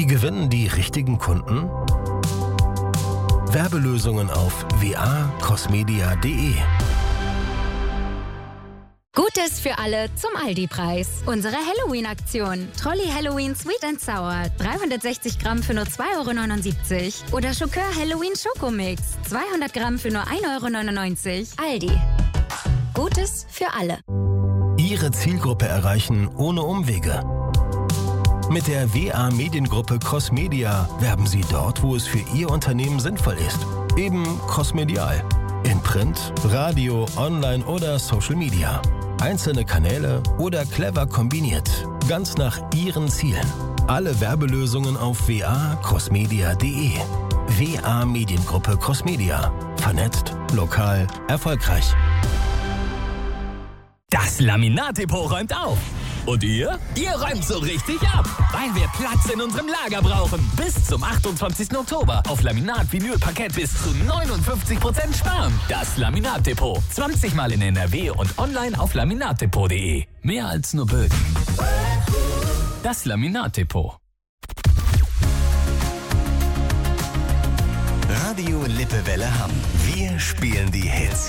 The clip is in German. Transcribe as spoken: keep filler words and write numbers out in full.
Wie gewinnen die richtigen Kunden? Werbelösungen auf w a crossmedia punkt d e. Gutes für alle zum Aldi-Preis. Unsere Halloween-Aktion. Trolli Halloween Sweet and Sour. dreihundertsechzig Gramm für nur zwei Euro neunundsiebzig. Oder Schokör Halloween Schokomix. zweihundert Gramm für nur ein Euro neunundneunzig. Aldi. Gutes für alle. Ihre Zielgruppe erreichen ohne Umwege. Mit der W A Mediengruppe Crossmedia werben Sie dort, wo es für Ihr Unternehmen sinnvoll ist. Eben crossmedial. In Print, Radio, Online oder Social Media. Einzelne Kanäle oder clever kombiniert. Ganz nach Ihren Zielen. Alle Werbelösungen auf w a crossmedia punkt d e. W A Mediengruppe Crossmedia. Vernetzt, lokal, erfolgreich. Das Laminat-Depot räumt auf. Und ihr? Ihr räumt so richtig ab, weil wir Platz in unserem Lager brauchen. Bis zum achtundzwanzigsten Oktober auf Laminat, Vinyl, Parkett bis zu neunundfünfzig Prozent sparen. Das Laminat-Depot. zwanzig Mal in N R W und online auf laminatdepot punkt d e. Mehr als nur Böden. Das Laminat-Depot. Radio Lippewelle Hamm. Wir spielen die Hits.